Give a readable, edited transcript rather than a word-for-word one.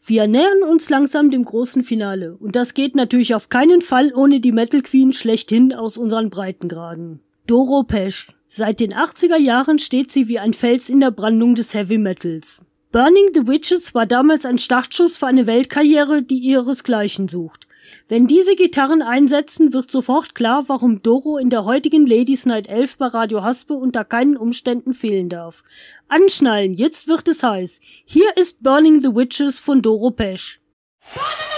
Wir nähern uns langsam dem großen Finale und das geht natürlich auf keinen Fall ohne die Metal Queen schlechthin aus unseren Breitengraden. Doro Pesch. Seit den 80er Jahren steht sie wie ein Fels in der Brandung des Heavy Metals. Burning the Witches war damals ein Startschuss für eine Weltkarriere, die ihresgleichen sucht. Wenn diese Gitarren einsetzen, wird sofort klar, warum Doro in der heutigen Ladies Night 11 bei Radio Haspe unter keinen Umständen fehlen darf. Anschnallen, jetzt wird es heiß. Hier ist Burning the Witches von Doro Pesch.